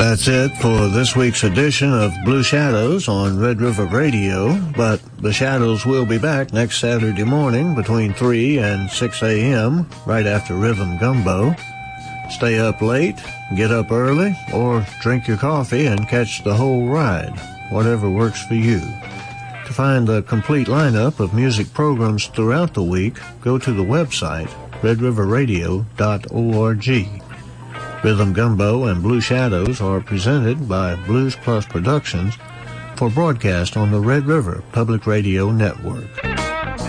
That's it for this week's edition of Blue Shadows on Red River Radio, but the Shadows will be back next Saturday morning between 3 and 6 a.m. right after Rhythm Gumbo. Stay up late, get up early, or drink your coffee and catch the whole ride, whatever works for you. To find the complete lineup of music programs throughout the week, go to the website redriverradio.org. Rhythm Gumbo and Blue Shadows are presented by Blues Plus Productions for broadcast on the Red River Public Radio Network.